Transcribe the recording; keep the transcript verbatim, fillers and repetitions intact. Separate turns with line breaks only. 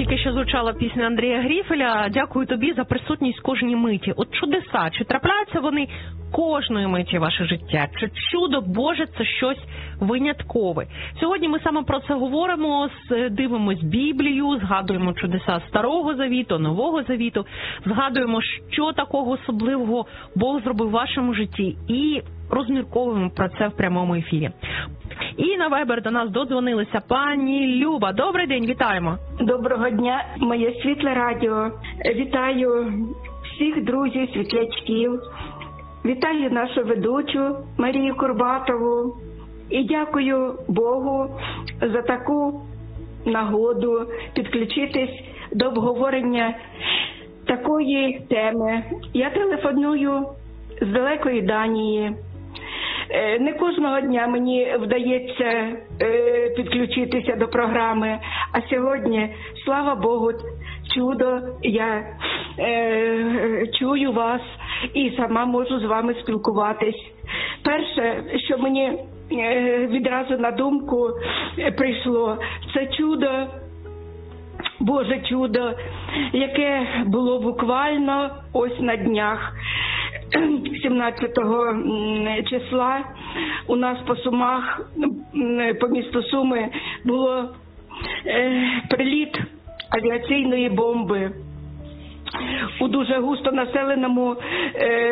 тільки що звучала пісня Андрія Гріфеля. Дякую тобі за присутність в кожній миті. От чудеса, чи трапляються вони кожної миті ваше життя? Чи чудо Боже – це щось виняткове? Сьогодні ми саме про це говоримо, дивимось Біблію, згадуємо чудеса Старого Завіту, Нового Завіту, згадуємо, що такого особливого Бог зробив в вашому житті і розмірковуємо про це в прямому ефірі. І на Вайбер до нас додзвонилася пані Люба. Добрий день, вітаємо.
Доброго дня, моє світле радіо. Вітаю всіх друзів, світлячків. Вітаю нашу ведучу Марію Курбатову. І дякую Богу за таку нагоду підключитись до обговорення такої теми. Я телефоную з далекої Данії. Не кожного дня мені вдається підключитися до програми, а сьогодні, слава Богу, чудо, я е, чую вас і сама можу з вами спілкуватись. Перше, що мені е, відразу на думку прийшло, це чудо, Боже чудо, яке було буквально ось на днях. сімнадцятого числа у нас по Сумах, по місту Суми, було е, приліт авіаційної бомби у дуже густо населеному е,